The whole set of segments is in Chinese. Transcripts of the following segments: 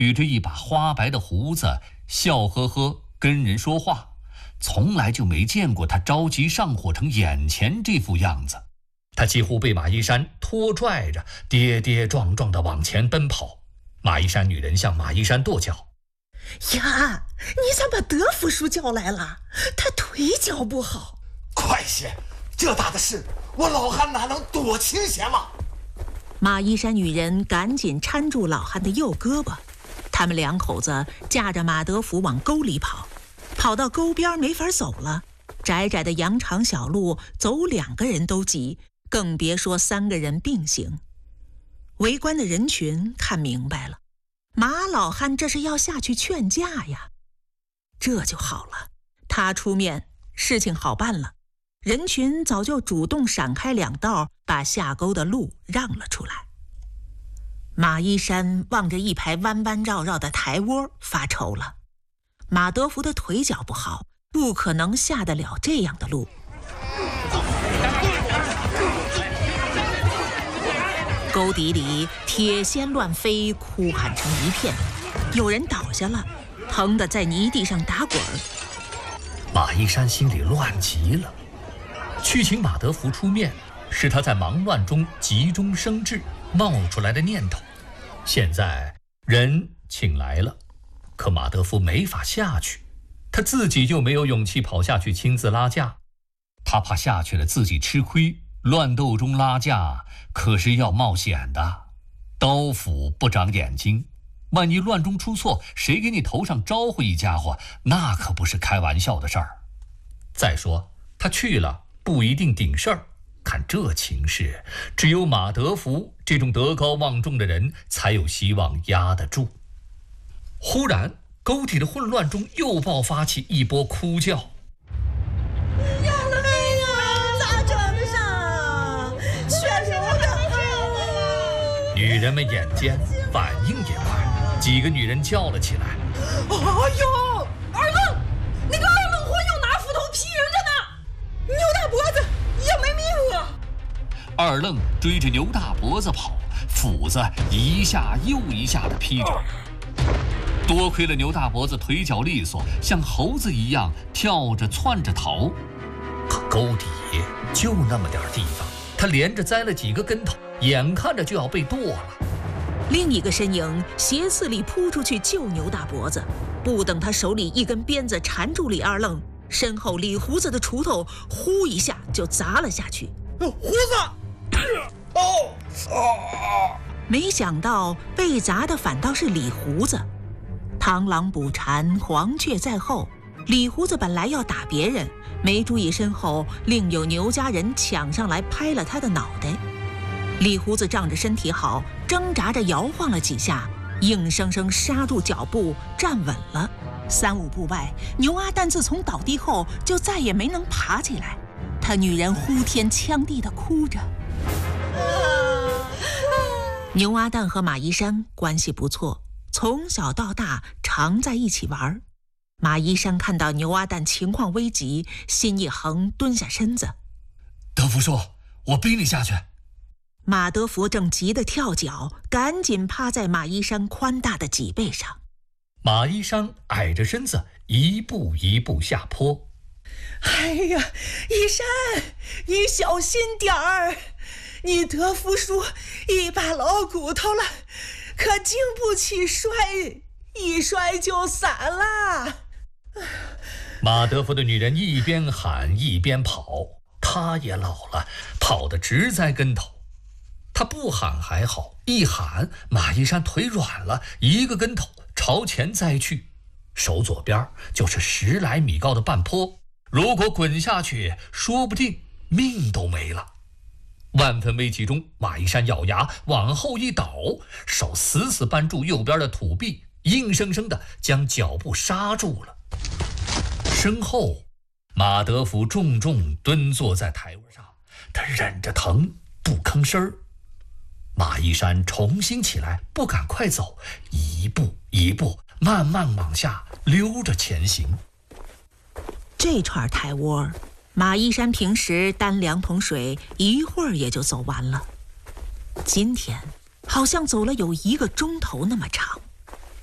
捋着一把花白的胡子，笑呵呵跟人说话，从来就没见过他着急上火成眼前这副样子。他几乎被马衣山拖拽着，跌跌撞撞地往前奔跑。马衣山女人向马衣山跺脚：“ 呀，你咋把德福叔叫来了？他腿脚不好。”“ 快些，这大的事，我老汉哪能躲清闲嘛？” 马衣山女人赶紧搀住老汉的右胳膊，他们两口子架着马德福往沟里跑，跑到沟边没法走了。窄窄的羊肠小路，走2个人都挤，更别说3个人并行。围观的人群看明白了，马老汉这是要下去劝架呀。这就好了，他出面，事情好办了。人群早就主动闪开2道，把下沟的路让了出来。马衣山望着一排弯弯绕绕的台窝发愁了。马德福的腿脚不好，不可能下得了这样的路。沟底里铁锨乱飞，哭喊成一片，有人倒下了，疼得在泥地上打滚。 马衣山心里乱极了，去请马德福出面，是他在忙乱中急中生智冒出来的念头。现在人请来了，可马德福没法下去，他自己又没有勇气跑下去亲自拉架，他怕下去了自己吃亏，乱斗中拉架可是要冒险的，刀斧不长眼睛，万一乱中出错，谁给你头上招呼一家伙，那可不是开玩笑的事儿。再说他去了不一定顶事儿，看这情势，只有马德福这种德高望重的人才有希望压得住。忽然沟底的混乱中又爆发起一波哭叫：“ 呀咋整上？全是我的！” 女人们眼尖，反应也快，几个女人叫了起来：“ 哎呦，二愣，那个二愣货又拿斧头劈人家呢！牛大脖子也没命啊！” 二愣追着牛大脖子跑，斧子一下又一下地劈着。多亏了牛大脖子腿脚利索，像猴子一样跳着窜着逃。可沟底就那么点地方，他连着栽了几个跟头，眼看着就要被剁了。 另一个身影斜刺里扑出去救牛大脖子，不等他手里一根鞭子缠住李二愣，身后李胡子的锄头呼一下就砸了下去。 胡子！ 没想到被砸的反倒是李胡子。螳螂捕蝉，黄雀在后。李胡子本来要打别人，没注意身后另有牛家人抢上来拍了他的脑袋。李胡子仗着身体好，挣扎着摇晃了几下，硬生生刹住脚步站稳了。3、5步外，牛阿蛋自从倒地后就再也没能爬起来，他女人呼天抢地地哭着。牛阿蛋和马衣山关系不错，从小到大常在一起玩。马衣山看到牛阿蛋情况危急，心一横，蹲下身子：“ 德福叔，我背你下去。” 马德福正急得跳脚，赶紧趴在马衣山宽大的脊背上。 马衣山矮着身子一步一步下坡。 “哎呀，衣山，你小心点儿！你德福叔一把老骨头了，可经不起摔，一摔就散了。” 马德福的女人一边喊一边跑，她也老了，跑得直栽跟头。她不喊还好，一喊马衣山腿软了，一个跟头朝前栽去，手左边就是10来米高的半坡，如果滚下去，说不定命都没了。万分危急中，马衣山咬牙往后一倒，手死死扳住右边的土壁，硬生生地将脚步刹住了。身后，马德福重重蹲坐在台阶上，他忍着疼不吭声儿。马衣山重新起来，不敢快走，一步一步慢慢往下溜着前行。 这串台窝，马衣山平时担2桶水，一会儿也就走完了。今天好像走了有1个钟头那么长。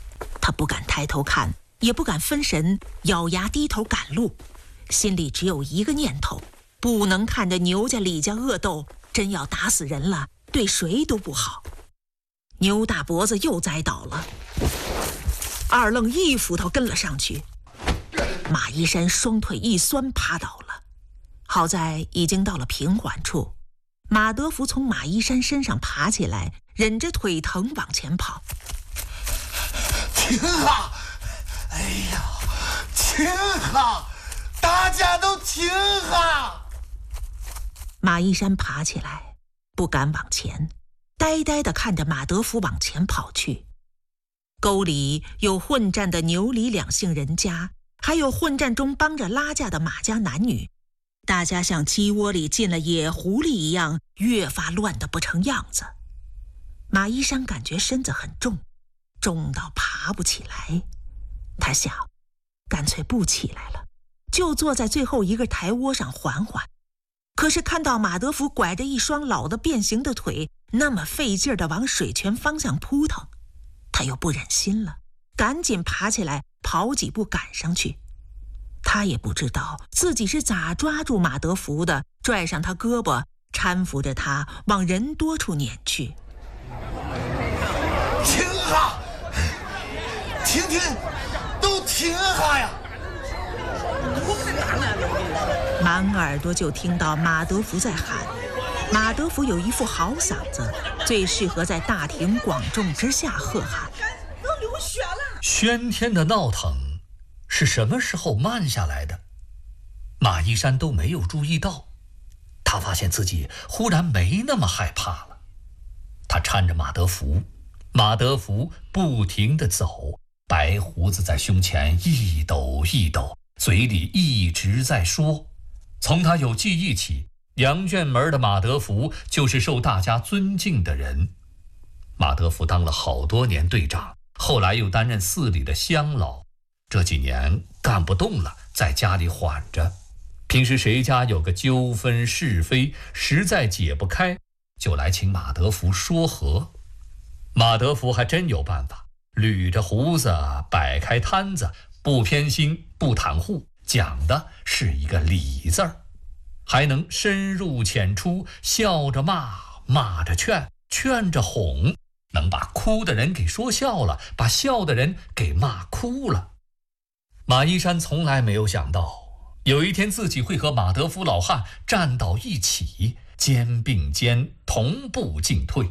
他不敢抬头看，也不敢分神，咬牙低头赶路，心里只有一个念头：不能看着牛家李家恶斗，真要打死人了，对谁都不好。牛大脖子又栽倒了，二愣一斧头跟了上去，马一山双腿一酸趴倒了。好在已经到了平缓处，马德福从马一山身上爬起来，忍着腿疼往前跑。 停哈！哎呀，停哈！大家都停哈！ 马一山爬起来，不敢往前，呆呆地看着马德福往前跑去。沟里有混战的牛李两姓人家，还有混战中帮着拉架的马家男女，大家像鸡窝里进了野狐狸一样，越发乱得不成样子。马一山感觉身子很重，重到爬不起来。他想，干脆不起来了，就坐在最后一个台窝上缓缓。可是看到马德福拐着一双老的变形的腿，那么费劲地往水泉方向扑腾，他又不忍心了，赶紧爬起来，跑几步赶上去。他也不知道自己是咋抓住马德福的，拽上他胳膊，搀扶着他往人多处撵去。 停哈！停，都停哈呀！ 满耳朵就听到马德福在喊。马德福有一副好嗓子，最适合在大庭广众之下喝喊。 都流血了！ 喧天的闹腾是什么时候慢下来的？马一山都没有注意到。他发现自己忽然没那么害怕了。他搀着马德福，马德福不停地走，白胡子在胸前一抖一抖，嘴里一直在说。从他有记忆起，杨卷门的马德福就是受大家尊敬的人。马德福当了好多年队长，后来又担任寺里的乡老，这几年干不动了，在家里缓着。平时谁家有个纠纷是非，实在解不开，就来请马德福说和。马德福还真有办法，捋着胡子，摆开摊子，不偏心，不袒护，讲的是一个理字儿，还能深入浅出，笑着骂，骂着劝，劝着哄，能把哭的人给说笑了，把笑的人给骂哭了。马一山从来没有想到，有一天自己会和马德福老汉站到一起，肩并肩，同步进退。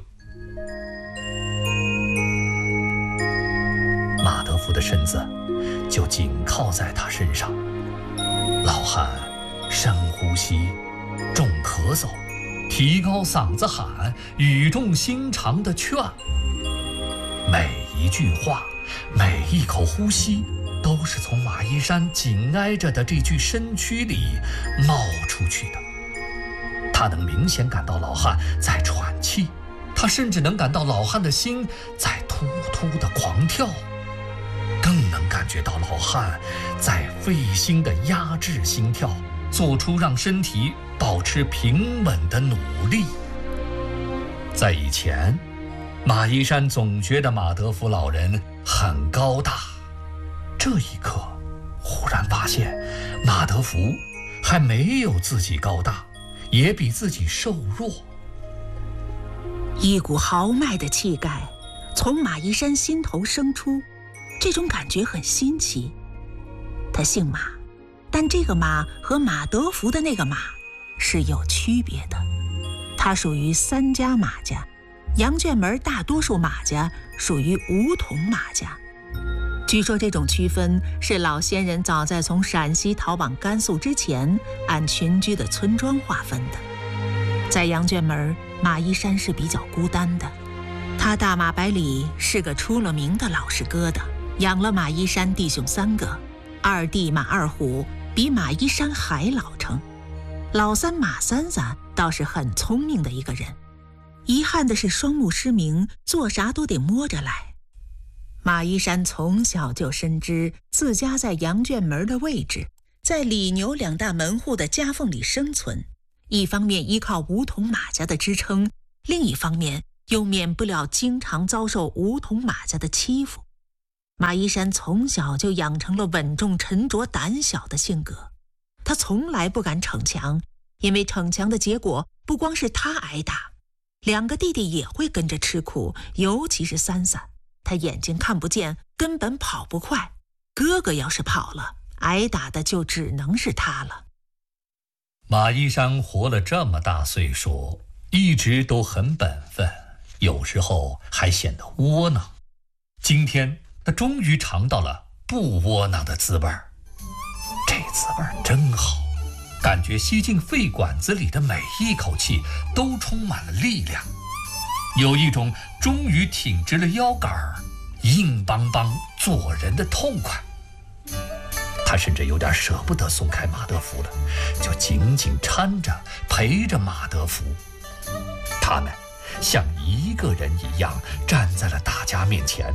马德福的身子就紧靠在他身上，老汉深呼吸，重咳嗽，提高嗓子喊，语重心长地劝。每一句话，每一口呼吸，都是从马一山紧挨着的这具身躯里冒出去的。他能明显感到老汉在喘气，他甚至能感到老汉的心在突突地狂跳，更能感觉到老汉在费心地压制心跳，做出让身体保持平稳的努力。在以前，马一山总觉得马德福老人很高大，这一刻忽然发现马德福还没有自己高大，也比自己瘦弱。 一股豪迈的气概从马一山心头生出，这种感觉很新奇。他姓马，但这个马和马德福的那个马是有区别的。他属于三家马家，杨卷门大多数马家属于五统马家。据说这种区分是老先人早在从陕西逃往甘肃之前按群居的村庄划分的。在杨卷门，马一山是比较孤单的。他大马百里是个出了名的老实疙瘩，养了马一山弟兄3个，二弟马二虎比马一山还老成，老三马三子倒是很聪明的一个人，遗憾的是双目失明，做啥都得摸着来。马一山从小就深知自家在杨卷门的位置，在李牛2大门户的夹缝里生存，一方面依靠五统马家的支撑，另一方面又免不了经常遭受五统马家的欺负。 马一山从小就养成了稳重沉着胆小的性格，他从来不敢逞强，因为逞强的结果不光是他挨打，两个弟弟也会跟着吃苦，尤其是三三，他眼睛看不见，根本跑不快，哥哥要是跑了，挨打的就只能是他了。 马一山活了这么大岁数，一直都很本分，有时候还显得窝囊。今天他终于尝到了不窝囊的滋味儿，这滋味儿真好，感觉吸进肺管子里的每一口气都充满了力量，有一种终于挺直了腰杆儿，硬邦邦做人的痛快。他甚至有点舍不得松开马德福了，就紧紧搀着陪着马德福。他们像一个人一样站在了大家面前。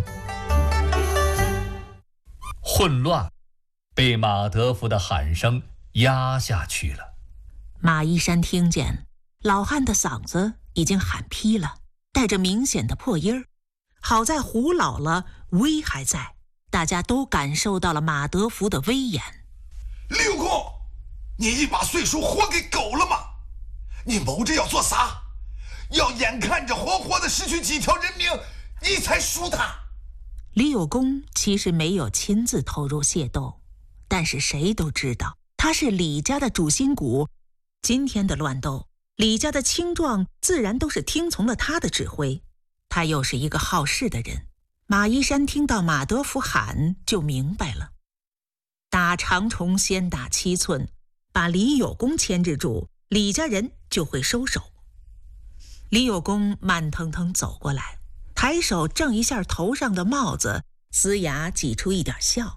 混乱被马德福的喊声压下去了。 马一山听见老汉的嗓子已经喊劈了，带着明显的破音儿。好在胡老了，威还在，大家都感受到了马德福的威严。 李有功，你一把岁数活给狗了吗？你谋着要做啥？要眼看着活活的失去几条人命，你才输他。 李有功其实没有亲自投入械斗，但是谁都知道他是李家的主心骨。今天的乱斗，李家的青壮自然都是听从了他的指挥。他又是一个好事的人，马一山听到马德福喊就明白了。打长虫先打7寸，把李有功牵制住，李家人就会收手。李有功慢腾腾走过来，抬手正一下头上的帽子，呲牙挤出一点笑。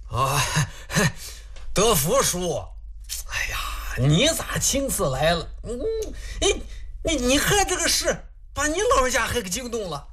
德福叔，哎呀，你咋亲自来了？你看这个事，把你老人家还给惊动了。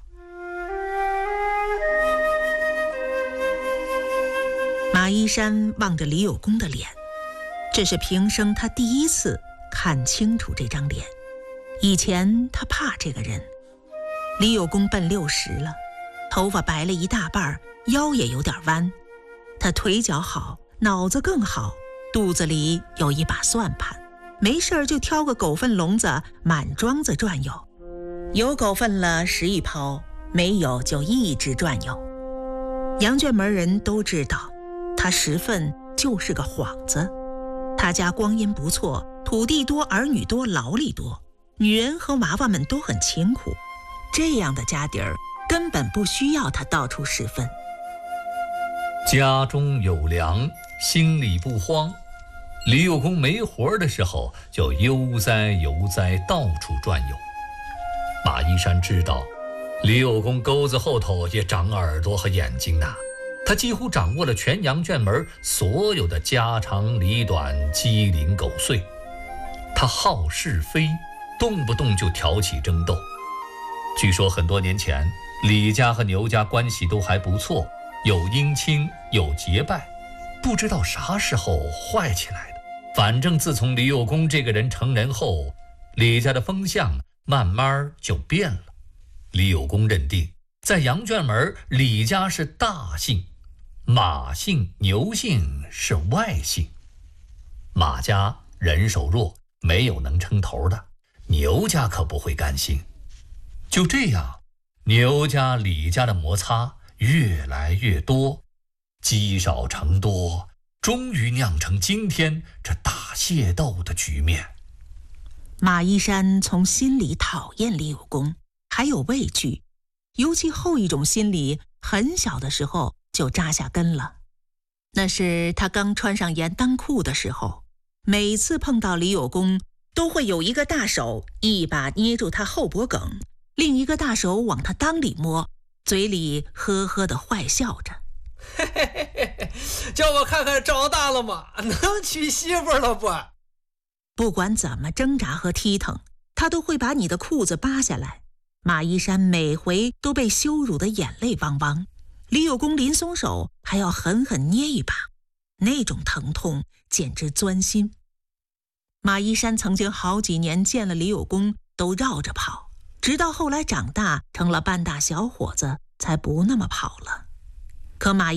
马一山望着李有功的脸，这是平生他第一次看清楚这张脸。以前他怕这个人。李有功奔60了，头发白了一大半，腰也有点弯。他腿脚好，脑子更好，肚子里有一把算盘，没事就挑个狗粪笼子满庄子转悠，有狗粪了拾一泡，没有就一直转悠。杨卷门人都知道他拾粪就是个幌子。他家光阴不错，土地多，儿女多，劳力多，女人和娃娃们都很勤苦，这样的家底儿根本不需要他到处拾粪。 家中有粮，心里不慌。李有功没活的时候就悠哉悠哉到处转悠。马一山知道李有功钩子后头也长耳朵和眼睛呢，他几乎掌握了全羊圈门所有的家长里短、鸡零狗碎。他好是非，动不动就挑起争斗。据说很多年前，李家和牛家关系都还不错，有姻亲，有结拜，不知道啥时候坏起来的。反正自从李有功这个人成人后，李家的风向慢慢就变了。李有功认定，在羊圈门，李家是大姓，马姓、牛姓是外姓。马家人手弱，没有能撑头的，牛家可不会甘心。就这样，牛家、李家的摩擦越来越多，积少成多，终于酿成今天这大械斗的局面。 马一山从心里讨厌李有功，还有畏惧，尤其后一种心理很小的时候就扎下根了。那是他刚穿上严裆裤的时候，每次碰到李有功，都会有一个大手一把捏住他后脖梗，另一个大手往他裆里摸，嘴里呵呵地坏笑着。 叫我看看长大了吗？能娶媳妇了不？ 不管怎么挣扎和踢腾，他都会把你的裤子扒下来。马一山每回都被羞辱得眼泪汪汪，李有功临松手还要狠狠捏一把，那种疼痛简直钻心。马一山曾经好几年见了李有功都绕着跑，直到后来长大成了半大小伙子才不那么跑了。 可马